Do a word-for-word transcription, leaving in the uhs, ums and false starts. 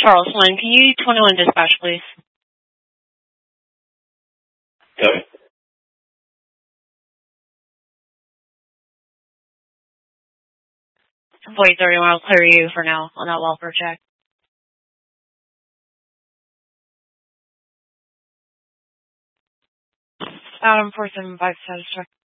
Charles one, can you twenty-one dispatch, please? Okay. Employee thirty-one, I'll clear you for now on that welfare check. Adam four seven five status check.